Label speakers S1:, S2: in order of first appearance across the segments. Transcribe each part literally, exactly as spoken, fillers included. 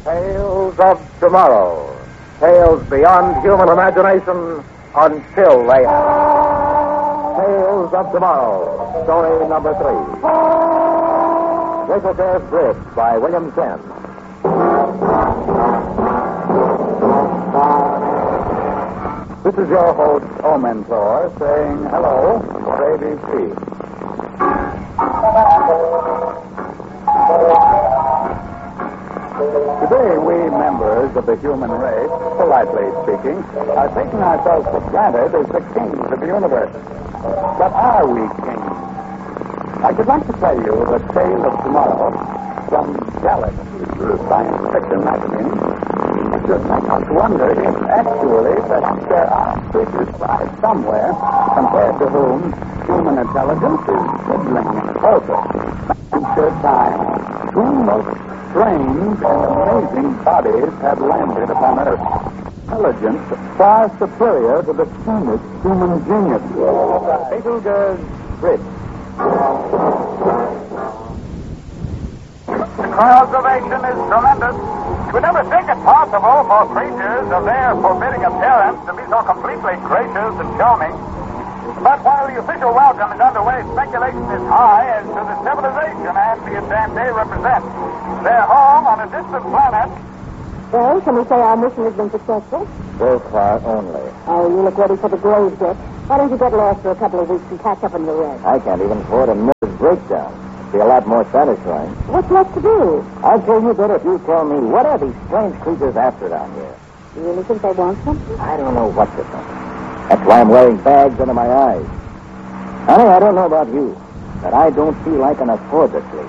S1: Tales of tomorrow. Tales beyond human imagination until they happen. Tales of tomorrow. Story number three. Visitors Bridge by William Senn. This is your host, O Mentor, saying hello for A B C. Today, we members of the human race, politely speaking, are taking ourselves for granted as the kings of the universe. But are we kings? I should like to tell you the tale of tomorrow from Galaxy, science fiction magazine. It should make us wonder if actually that there are creatures by somewhere compared to whom human intelligence is middling and closer. Future time, two most strange and amazing bodies have landed upon Earth. Intelligence far superior to the keenest human genius. Betelgeuse Bridge.
S2: The crowd's ovation is tremendous. You would never think it possible for creatures of their forbidding appearance to be so completely gracious and charming. But while the official welcome is underway, speculation is high as to the civilization and the advance they represent. They're home on a distant planet.
S3: Well, can we say our mission has been successful?
S1: So far only.
S3: Oh, you look ready for the grave, Dick. Why don't you get lost for a couple of weeks and catch up on your rest?
S1: I can't even afford a nervous breakdown. It'd be a lot more satisfying.
S3: What's left to do?
S1: I'll tell you better if you tell me, what are these strange creatures after down here?
S3: You really think they want something?
S1: I don't know what to think. That's why I'm wearing bags under my eyes. Honey, I don't know about you, but I don't feel I can afford to sleep.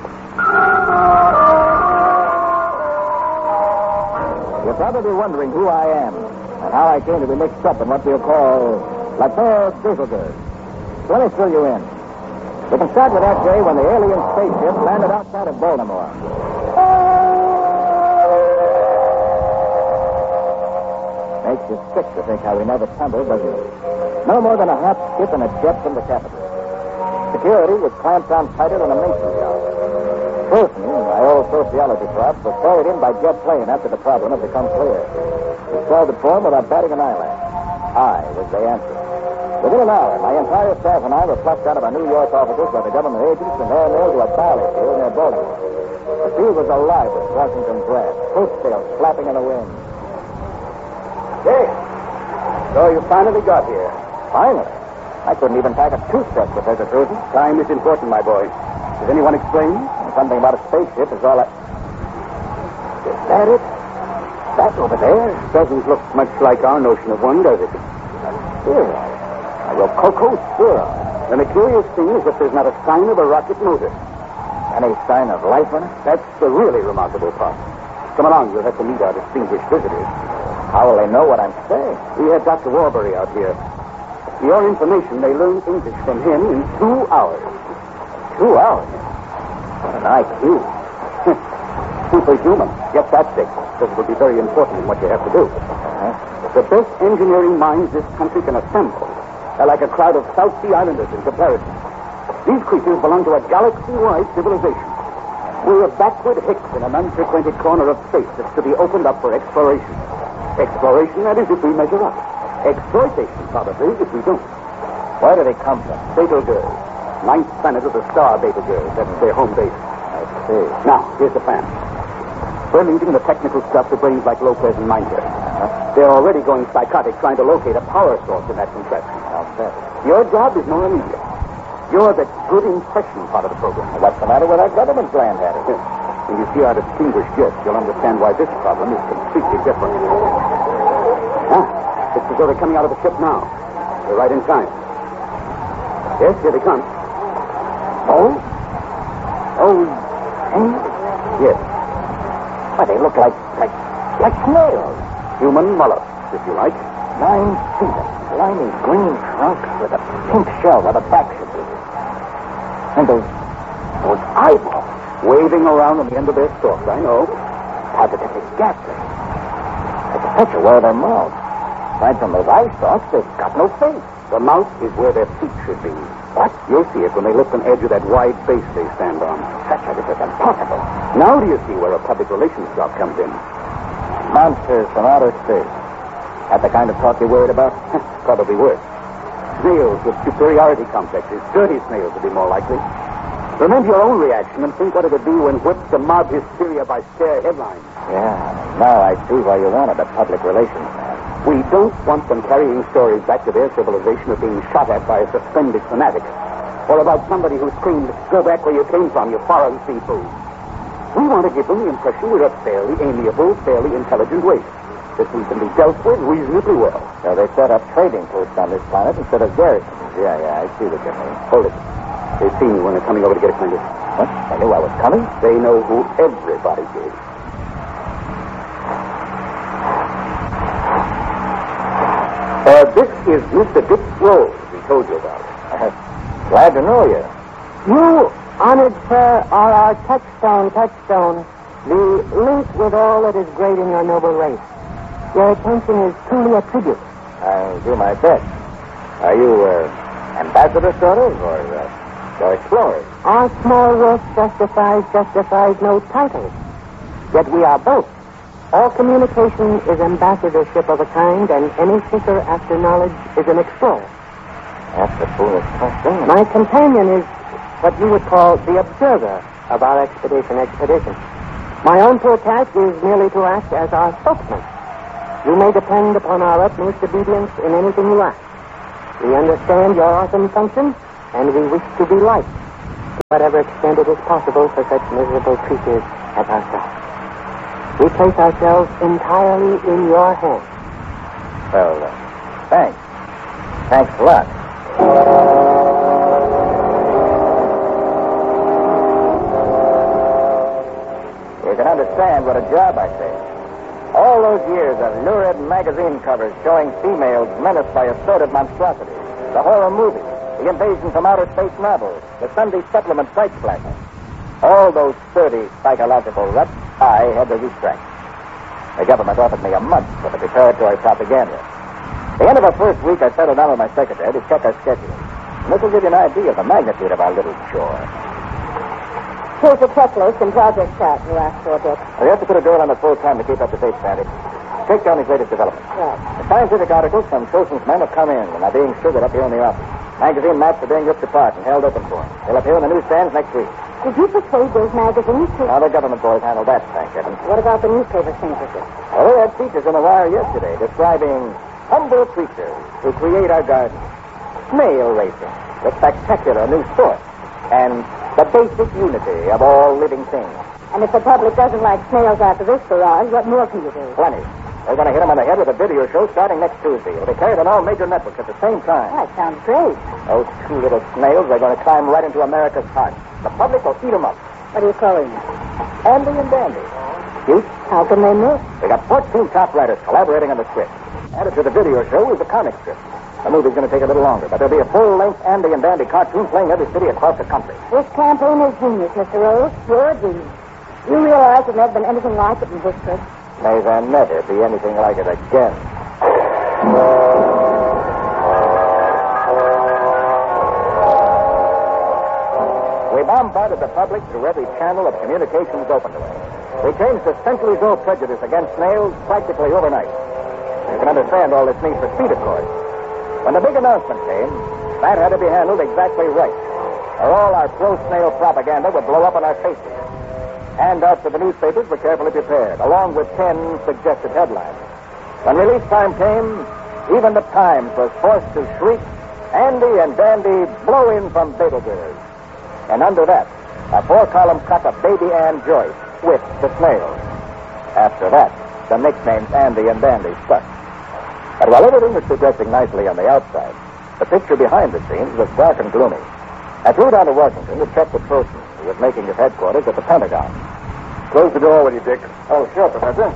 S1: You're probably wondering who I am and how I came to be mixed up in what we'll call La Terre Betelgeuse. So let me fill you in. We can start with that day when the alien spaceship landed outside of Baltimore. Makes you sick to think how we never tumbled, doesn't it? No more than a hop, skip, and a jet from the capital. Security was clamped down tighter than a mason shop. Personally, my old sociology prof was carried in by jet plane after the problem had become clear. We solved the problem without batting an eyelash. I was the answer. Within an hour, my entire staff and I were plucked out of our New York offices by the government agents and airmailed to a barley field near Baltimore. The field was alive with Washington grass, post sails flapping in the wind.
S4: Hey, so you finally got here.
S1: Finally? I couldn't even pack a toothbrush, Professor Truson.
S4: Time is important, my boy. Does anyone explain?
S1: And something about a spaceship is all I... Is that it? That over there?
S4: Doesn't look much like our notion of one, does it?
S1: Sphere. A Rococo sphere.
S4: And the curious thing is that there's not a sign of a rocket motor.
S1: Any sign of life in it?
S4: That's the really remarkable part. Come along, you'll have to meet our distinguished visitors.
S1: How will they know what I'm saying?
S4: We had Doctor Warbury out here. For your information, they learned English from him in two hours.
S1: Two hours? What an I Q.
S4: Superhuman. Get that, Dick, because it will be very important in what you have to do.
S1: Uh-huh.
S4: The best engineering minds this country can assemble are like a crowd of South Sea Islanders in comparison. These creatures belong to a galaxy-wide civilization. We're a backward hicks in an unfrequented corner of space that's to be opened up for exploration. Exploration, that is, if we measure up. Exploitation, probably, if we don't.
S1: Where do they come from?
S4: Betelgeuse. Ninth planet of the star Betelgeuse. That's their home base.
S1: I see.
S4: Now, here's the plan. We're leaving the technical stuff to brains like Lopez and Minder.
S1: Uh-huh.
S4: They're already going psychotic trying to locate a power source in that contraption.
S1: I'll bet.
S4: Your job is more immediate. You're the good impression part of the program.
S1: What's the matter with our government land, Hattie?
S4: When you see our distinguished guests, you'll understand why this problem is completely different. Ah, it's as though they're coming out of the ship now. They're right in time. Yes, here they come.
S1: Oh? Oh, hey?
S4: Yes.
S1: Why, they look like, like, like snails.
S4: Human mollusks, if you like.
S1: Nine feet of slimy green trunks with a pink shell where the back should be. And those, those eyeballs.
S4: Waving around on the end of their stalks, I know.
S1: Positively ghastly. There's a picture where their mouths. Aside from those eye stalks, they've got no face.
S4: The mouth is where their feet should be.
S1: What?
S4: You'll see it when they lift an edge of that wide base they stand on.
S1: Such a this is impossible.
S4: Now do you see where a public relations job comes in?
S1: Monsters from outer space. That the kind of talk you're worried about?
S4: Probably worse. Snails with superiority complexes. Dirty snails would be more likely. Remember your own reaction and think what it would be when whipped to mob hysteria by scare headlines.
S1: Yeah, now I see why you wanted a public relations man.
S4: We don't want them carrying stories back to their civilization of being shot at by a suspended fanatic. Or about somebody who screamed, go back where you came from, you foreign sea food. We want to give them the impression we're a fairly amiable, fairly intelligent race. That we can be dealt with reasonably well.
S1: So they set up trading posts on this planet instead of garrisons. Yeah, yeah, I see what you mean.
S4: Hold it. They see me when they're coming over to get acquainted.
S1: What? They knew I was coming?
S4: They know who everybody is. Uh, this is Mister Dick Rose. We told you about it.
S1: Uh, glad to know you.
S3: You, honored sir, are our touchstone, touchstone, the link with all that is great in your noble race. Your attention is truly a tribute.
S1: I'll do my best. Are you, uh, ambassadors, sort of, or, uh, or explorers?
S3: Our small work justifies, justifies no titles. Yet we are both. All communication is ambassadorship of a kind, and any seeker after knowledge is an explorer.
S1: That's the foolish question.
S3: My companion is what you would call the observer of our expedition expedition. My own poor task is merely to act as our spokesman. You may depend upon our utmost obedience in anything you ask. We understand your awesome function, and we wish to be liked to whatever extent it is possible for such miserable creatures as ourselves. We place ourselves entirely in your hands.
S1: Well, uh, thanks. Thanks a lot. You can understand what a job I say. All those years of lurid magazine covers showing females menaced by assorted monstrosities, the horror movies, the invasion from outer space novels, the Sunday supplement price flashing. All those sturdy psychological ruts I had to restrain. The government offered me a month for the preparatory propaganda. At the end of the first week, I settled down with my secretary to check our schedule. And this will give you an idea of the magnitude of our little chore.
S3: Here's a checklist and project chart you asked for, Dick.
S1: We have to put a girl on the full time to keep up to date, Sandy. Take down these latest developments.
S3: Right.
S1: The scientific articles from Coulson's men have come in and are being sugared up here in the office. Magazine maps are being ripped apart and held open for them. They'll appear in the newsstands next week.
S3: Did you persuade those magazines to...
S1: Now, the government boys handle that, thank heaven.
S3: What about the newspaper censorship?
S1: Well, they had features in the wire yesterday describing humble creatures who create our gardens, snail racing, the spectacular new sport, and the basic unity of all living things.
S3: And if the public doesn't like snails after this barrage, what more can you do?
S1: Plenty. We're going to hit them on the head with a video show starting next Tuesday. It'll be carried on all major networks at the same time.
S3: That sounds great.
S1: Those two little snails are going to climb right into America's heart. The public will eat them up.
S3: What do you call them?
S1: Andy and Dandy. Cute.
S3: How can they miss?
S1: We got fourteen top writers collaborating on the script. Added to the video show is the comic strip. The movie's going to take a little longer, but there'll be a full-length Andy and Dandy cartoon playing every city across the country.
S3: This campaign is genius, Mister Rose. You're a genius. You realize there's never been anything like it in history.
S1: May there never be anything like it again. We bombarded the public through every channel of communications open to us. We changed the centuries-old prejudice against snails practically overnight. You can understand all this means for speed, of course. When the big announcement came, that had to be handled exactly right, or all our pro-snail propaganda would blow up on our faces. Handouts to the newspapers were carefully prepared, along with ten suggested headlines. When release time came, even the Times was forced to shriek, Andy and Dandy blow in from Betelgeuse. And under that, a four-column cut of Baby Ann Joyce with the snails. After that, the nicknames Andy and Dandy stuck. But while everything was progressing nicely on the outside, the picture behind the scenes was dark and gloomy. I flew down to Washington to check with Coulson, who was making his headquarters at the Pentagon.
S2: Close the door, will you, Dick?
S1: Oh, sure, Professor.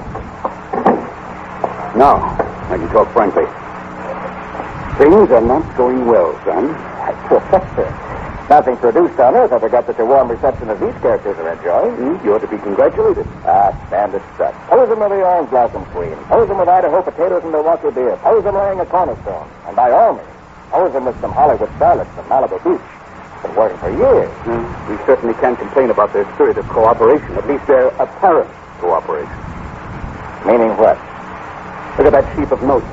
S4: Now, I can talk frankly. Things are not going well, son.
S1: Professor, nothing produced on Earth ever got such a warm reception as these characters are enjoying.
S4: Mm, you ought to be congratulated.
S1: Ah, stand it stuff. Pose them with the orange blossom queen. Pose them with Idaho potatoes and Milwaukee beer. Pose them laying a cornerstone. And by all means,
S5: posing with some Hollywood starlets in Malibu Beach. Been working for years.
S4: Mm. We certainly can't complain about their spirit of cooperation, at least their apparent cooperation.
S5: Meaning what?
S4: Look at that sheaf of notes.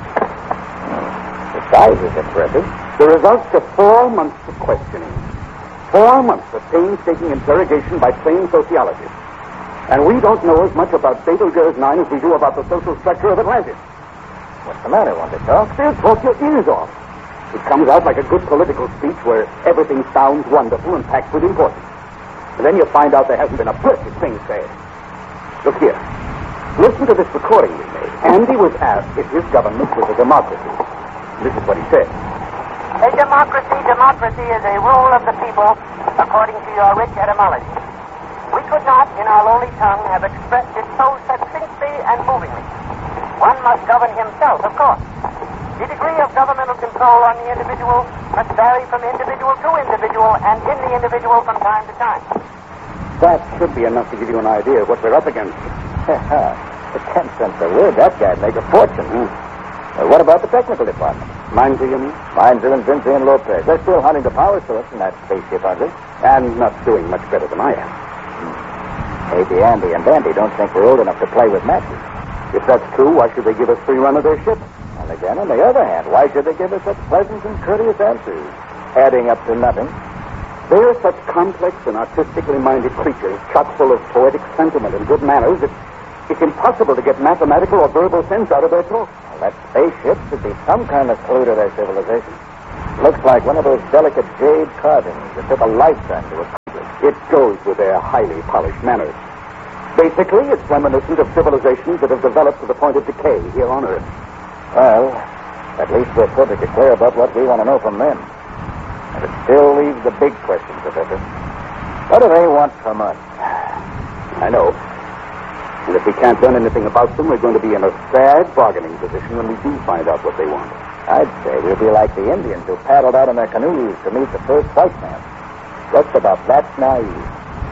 S5: The size is impressive.
S4: The results of four months of questioning. Four months of painstaking interrogation by trained sociologists. And we don't know as much about Betelgeuse nine as we do about the social structure of Atlantis.
S5: What's the matter? Want to talk?
S4: They'll talk your ears off. It comes out like a good political speech where everything sounds wonderful and packed with importance. And then you find out there hasn't been a perfect thing said. Look here. Listen to this recording we made. Andy was asked if his government was a democracy. This is what he said.
S3: A democracy, democracy is a rule of the people according to your rich etymology. We could not, in our lowly tongue, have expressed it so succinctly and movingly. One must govern himself, of course. The degree of governmental control on the individual must vary from individual to individual and in the individual from time to time.
S4: That should be enough to give you an idea of what we're up against.
S5: For ten cents a word, that guy'd make a fortune.
S4: Hmm.
S5: Uh, what about the technical department?
S4: Mines, you mean?
S5: Mainzer and Vinci and Lopez. They're still hunting the power source in that spaceship, aren't they?
S4: And not doing much better than I am.
S5: Maybe Andy and Dandy don't think we're old enough to play with matches.
S4: If that's true, why should they give us free run of their ship?
S5: And again, on the other hand, why should they give us such pleasant and courteous answers, adding up to nothing?
S4: They're such complex and artistically minded creatures, chock full of poetic sentiment and good manners, that it's impossible to get mathematical or verbal sense out of their talk.
S5: Well, that spaceship should be some kind of clue to their civilization. Looks like one of those delicate jade carvings that took a lifetime to accomplish.
S4: It goes with their highly polished manners. Basically, it's reminiscent of civilizations that have developed to the point of decay here on Earth.
S5: Well, at least we're perfectly clear about what we want to know from them. And it still leaves the big question, Professor. What do they want from us?
S4: I know. And if we can't learn anything about them, we're going to be in a sad bargaining position when we do find out what they want.
S5: I'd say we'll be like the Indians who paddled out in their canoes to meet the first white man. Just about that naive.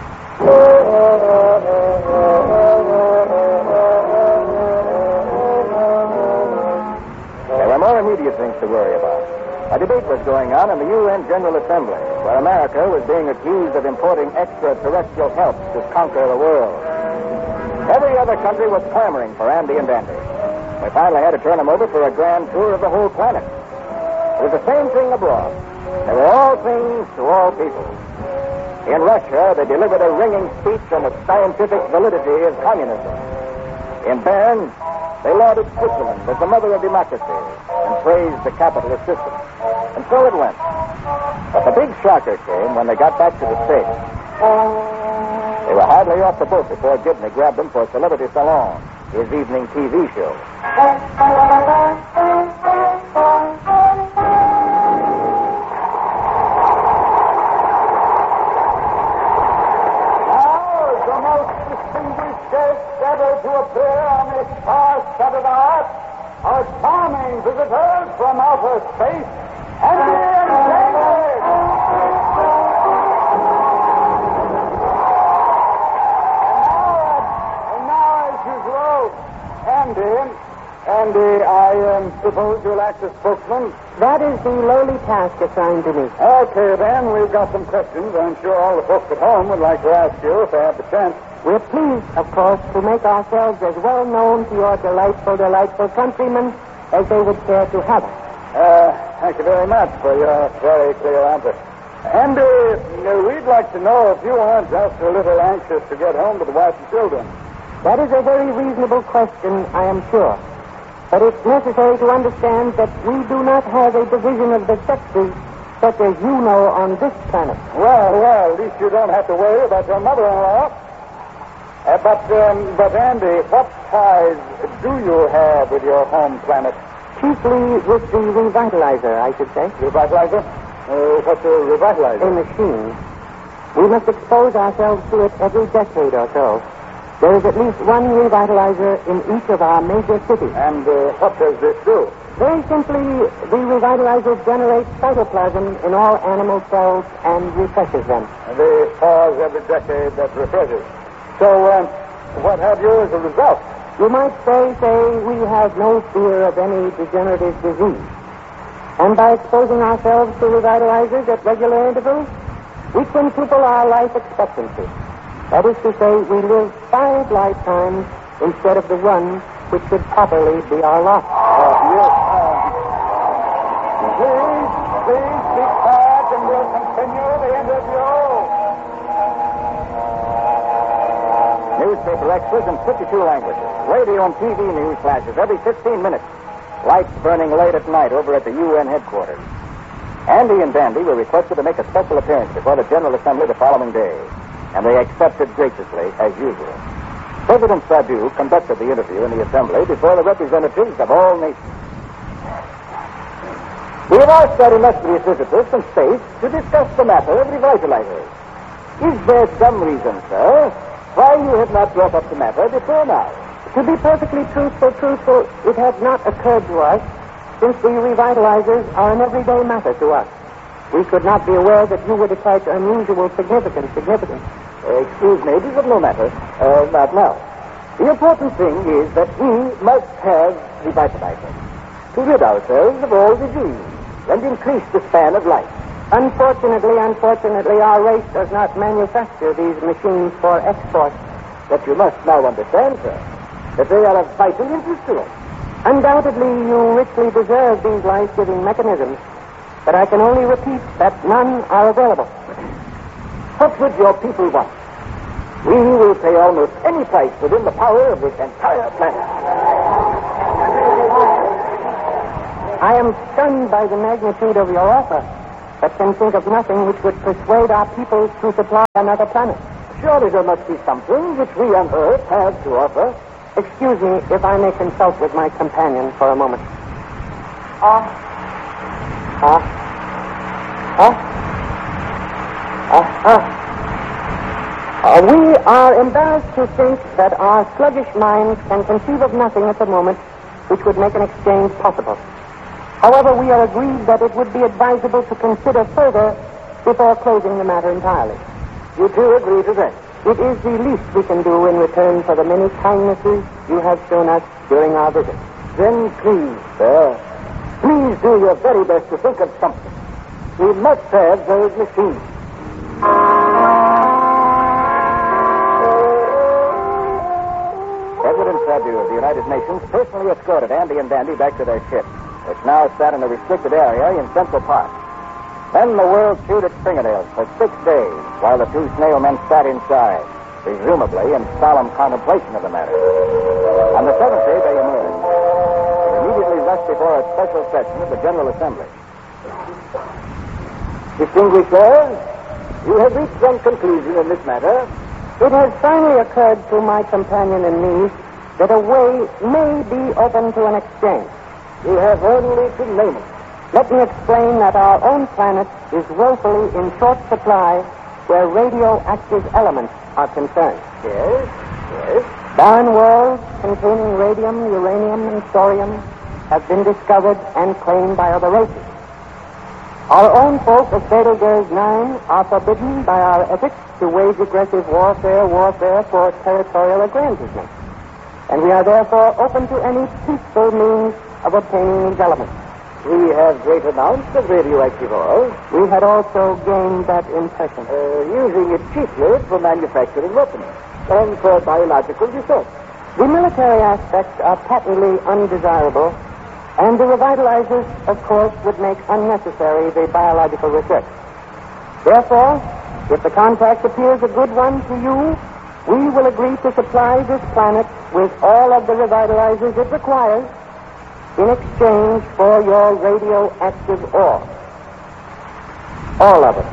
S5: There were more immediate things to worry about. A debate was going on in the U N General Assembly, where America was being accused of importing extraterrestrial help to conquer the world. Every other country was clamoring for Andy and Dandy. We finally had to turn them over for a grand tour of the whole planet. It was the same thing abroad. They were all things to all people. In Russia, they delivered a ringing speech on the scientific validity of communism. In Bern, they lauded Switzerland as the mother of democracy and praised the capitalist system. And so it went. But the big shocker came when they got back to the States. They were hardly off the boat before Gibney grabbed them for Celebrity Salon, his evening T V show.
S2: To appear on this star-studded ark are charming visitors from outer space, Andy and Dandy. And now, and now, as usual, Andy, Andy, I um, suppose you'll act as spokesman.
S3: That is the lowly task assigned to me.
S2: Okay, then, we've got some questions I'm sure all the folks at home would like to ask you if they have the chance.
S3: We're pleased, of course, to make ourselves as well known to your delightful, delightful countrymen as they would care to have us.
S2: Uh, thank you very much for your very clear answer. Andy, uh, we'd like to know if you aren't just a little anxious to get home to the wife and children.
S3: That is a very reasonable question, I am sure. But it's necessary to understand that we do not have a division of the sexes such as you know on this planet.
S2: Well, well, at least you don't have to worry about your mother-in-law. Uh, but, um, but Andy, what ties do you have with your home planet?
S3: Chiefly with the revitalizer, I should say.
S2: Revitalizer? Uh, what's a revitalizer?
S3: A machine. We must expose ourselves to it every decade or so. There is at least one revitalizer in each of our major cities.
S2: And uh, what does this do?
S3: Very simply, the revitalizer generates cytoplasm in all animal cells and refreshes them.
S2: And they pause every decade that refreshes. So, um, what have you as a result?
S3: You might say, say, we have no fear of any degenerative disease. And by exposing ourselves to revitalizers at regular intervals, we quintuple our life expectancy. That is to say, we live five lifetimes instead of the one which should properly be our lot.
S2: Uh, yes, uh, please, please be quiet and we'll continue the interview.
S5: Newspaper extras in fifty-two languages. Radio and T V news flashes every fifteen minutes. Lights burning late at night over at the U N headquarters. Andy and Dandy were requested to make a special appearance before the General Assembly the following day, and they accepted graciously, as usual. President Sadu conducted the interview in the Assembly before the representatives of all nations. We have asked our illustrious visitors from space to discuss the matter of revitalizers. Is there some reason, sir, why you have not brought up the matter before now?
S3: To be perfectly truthful, truthful, it has not occurred to us, since the revitalizers are an everyday matter to us. We could not be aware that you would attach unusual significance, significance.
S5: Uh, excuse me, it is of no matter. Uh, not now. The important thing is that we must have revitalizers to rid ourselves of all disease and increase the span of life.
S3: Unfortunately, unfortunately, our race does not manufacture these machines for export.
S5: But you must now understand, sir, that they are of vital interest to us.
S3: Undoubtedly, you richly deserve these life-giving mechanisms, but I can only repeat that none are available.
S5: What would your people want? We will pay almost any price within the power of this entire planet.
S3: I am stunned by the magnitude of your offer, but can think of nothing which would persuade our people to supply another planet.
S5: Surely there must be something which we on Earth have to offer.
S3: Excuse me if I may consult with my companion for a moment. Ah. Ah. Ah. Ah. Ah. Uh, we are embarrassed to think that our sluggish minds can conceive of nothing at the moment which would make an exchange possible. However, we are agreed that it would be advisable to consider further before closing the matter entirely.
S5: You two agree to that?
S3: It is the least we can do in return for the many kindnesses you have shown us during our visit.
S5: Then please, sir, please do your very best to think of something. We must have those machines. President Sadu of the United Nations personally escorted Andy and Dandy back to their ship, which now sat in a restricted area in Central Park. Then the world chewed its fingernails for six days while the two snail men sat inside, presumably in solemn contemplation of the matter. On the seventh day, they emerged. They immediately rushed before a special session of the General Assembly. Distinguished sirs, you have reached some conclusion in this matter.
S3: It has finally occurred to my companion and me that a way may be open to an exchange.
S5: You have only to name it.
S3: Let me explain that our own planet is woefully in short supply where radioactive elements are concerned.
S5: Yes, yes.
S3: Barren worlds containing radium, uranium, and thorium have been discovered and claimed by other races. Our own folk of Betelgeuse nine are forbidden by our ethics to wage aggressive warfare, warfare for territorial aggrandizement. And we are therefore open to any peaceful means of obtaining these elements.
S5: We have great amounts of radioactive oil.
S3: We had also gained that impression.
S5: Uh, using it chiefly for manufacturing weapons and for biological research.
S3: The military aspects are patently undesirable, and the revitalizers, of course, would make unnecessary the biological research. Therefore, if the contract appears a good one to you, we will agree to supply this planet with all of the revitalizers it requires in exchange for your radioactive ore. All of it.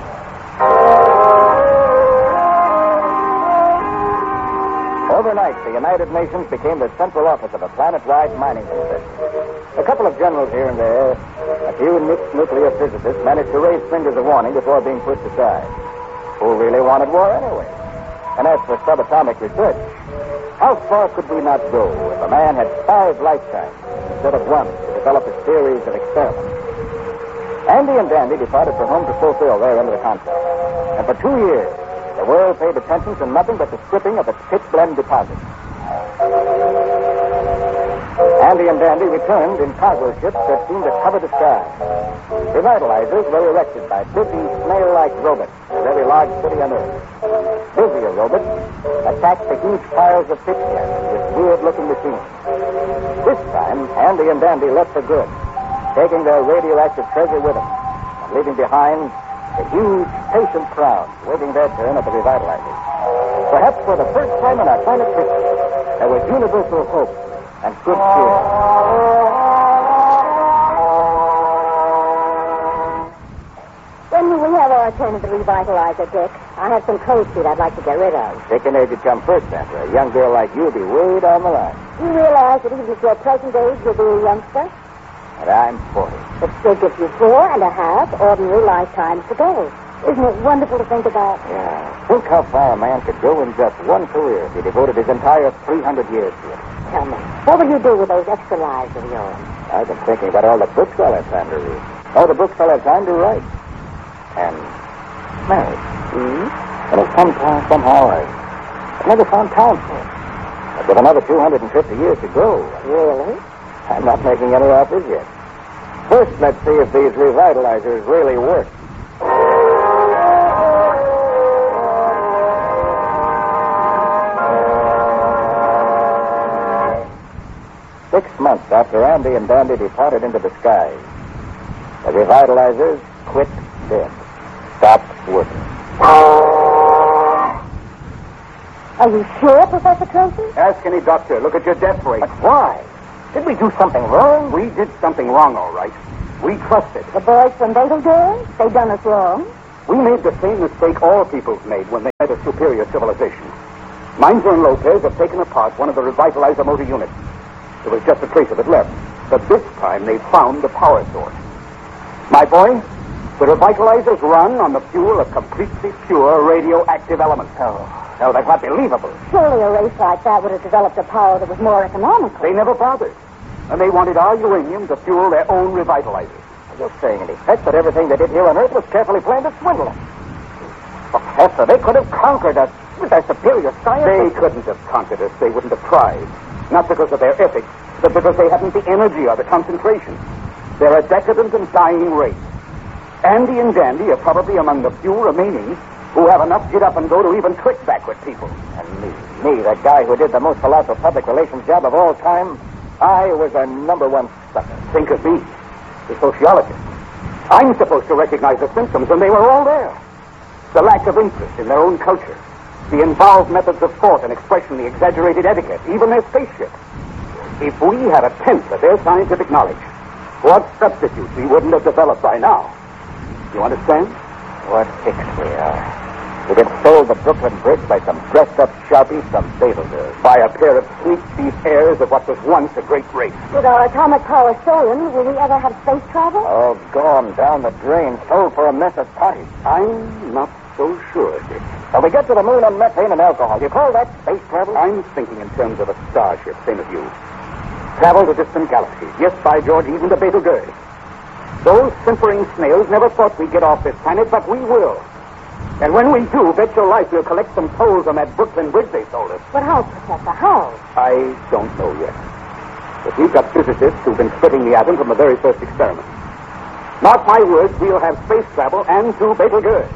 S5: Overnight, the United Nations became the central office of a planet-wide mining concession. A couple of generals here and there, a few mixed nuclear physicists managed to raise fingers of warning before being pushed aside. Who really wanted war anyway? And as for subatomic research, how far could we not go if a man had five lifetimes instead of one to develop a series of experiments? Andy and Dandy departed for home to fulfill their end of the contract. And for two years, the world paid attention to nothing but the stripping of its pitch blende deposits. Andy and Dandy returned in cargo ships that seemed to cover the sky. Revitalizers were erected by busy, snail-like robots in every large city on Earth. Busier robots attacked the huge piles of pitch gases with weird-looking machines. This time, Andy and Dandy left for good, taking their radioactive treasure with them, and leaving behind a huge, patient crowd waiting their turn at the revitalizers. Perhaps for the first time in our planet's history, there was universal hope and good cheer.
S6: When will we have our turn at the revitalizer, Dick? I have some cold feet I'd like to get rid of.
S5: Dick and Age would come first, Sandra. A young girl like you will be way down the line.
S6: You realize that even at your present age, you'll be a youngster?
S5: And I'm forty.
S6: It still gives you four and a half ordinary lifetimes to go. Isn't it wonderful to think about?
S5: Yeah. Think how far a man could go in just one career if he devoted his entire three hundred years to it.
S6: Tell me, what will you do with those extra lives of yours?
S5: I've been thinking about all the books I'll have time to read. All the books I'll have time to write. And marriage.
S6: Hmm?
S5: And at some time, somehow, I, I never found time for it. But with another two hundred fifty years to go.
S6: Really?
S5: I'm not making any offers yet. First, let's see if these revitalizers really work. Six months after Andy and Dandy departed into the skies, the revitalizers quit dead, stopped working.
S6: Are you sure, Professor Tracy?
S4: Ask any doctor. Look at your death rate.
S5: But why? Did we do something wrong?
S4: We did something wrong, all right. We trusted.
S6: The boys from Betelgeuse? They done us wrong.
S4: We made the same mistake all peoples made when they had a superior civilization. Mainzer and Lopez have taken apart one of the revitalizer motor units. There was just a trace of it left. But this time they found the power source. My boy, the revitalizers run on the fuel of completely pure radioactive elements.
S5: Oh, no, that's not believable.
S6: Surely a race like that would have developed a power that was more economical.
S4: They never bothered. And they wanted our uranium to fuel their own revitalizers.
S5: You're saying, in effect, that everything they did here on Earth was carefully planned to swindle us. Professor, they could have conquered us with their superior science.
S4: They couldn't have conquered us. They wouldn't have tried. Not because of their ethics, but because they hadn't the energy or the concentration. They're a decadent and dying race. Andy and Dandy are probably among the few remaining who have enough get up and go to even trick backward people.
S5: And me, me, the guy who did the most colossal public relations job of all time, I was a number one sucker.
S4: Think of me, the sociologist. I'm supposed to recognize the symptoms, and they were all there. The lack of interest in their own culture, the involved methods of thought and expression, the exaggerated etiquette, even their spaceship. If we had a tenth of their scientific knowledge, what substitutes we wouldn't have developed by now? You understand?
S5: What hicks we are. We've been sold the Brooklyn Bridge by some dressed-up sharpies from Betelgeuse.
S4: By a pair of sweet beef heirs of what was once a great race.
S6: With our atomic power stolen, will we ever have space travel?
S5: Oh, gone down the drain, sold for a mess of potty.
S4: I'm not so sure, Dick.
S5: When we get to the moon on methane and alcohol, you call that space travel?
S4: I'm thinking in terms of a starship, same as you. Travel to distant galaxies. Yes, by George, even to Betelgeuse. Those simpering snails never thought we'd get off this planet, but we will. And when we do, bet your life we'll collect some tolls on that Brooklyn Bridge they sold us.
S6: But how, Professor, how?
S4: I don't know yet. But we've got physicists who've been splitting the atom from the very first experiment. Mark my words, we'll have space travel and to Betelgeuse.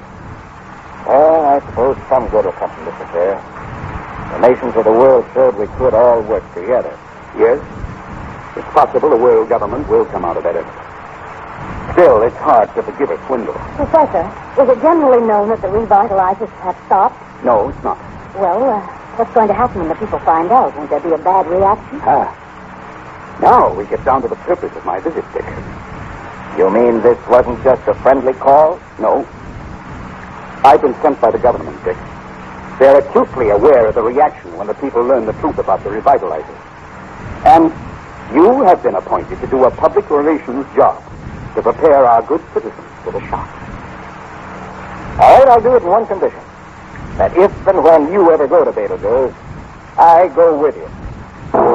S5: Well, I suppose some good will come from this affair. The nations of the world showed we could all work together.
S4: Yes, it's possible the world government will come out of that effort. Still, it's hard to forgive a swindle.
S6: Professor, is it generally known that the revitalizers have stopped?
S4: No, it's not.
S6: Well, uh, what's going to happen when the people find out? Won't there be a bad reaction?
S4: Ah. Now we get down to the purpose of my visit, Dick.
S5: You mean this wasn't just a friendly call?
S4: No. I've been sent by the government, Dick. They're acutely aware of the reaction when the people learn the truth about the revitalizers. And you have been appointed to do a public relations job to prepare our good citizens for the shock.
S5: All right, I'll do it in one condition. That if and when you ever go to Betelgeuse, I go with you.